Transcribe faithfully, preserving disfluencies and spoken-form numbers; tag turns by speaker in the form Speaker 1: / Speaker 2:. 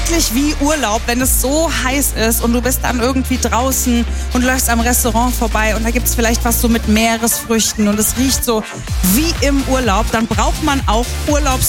Speaker 1: wirklich wie Urlaub, wenn es so heiß ist und du bist dann irgendwie draußen und läufst am Restaurant vorbei und da gibt es vielleicht was so mit Meeresfrüchten und es riecht so wie im Urlaub. Dann braucht man auch Urlaubs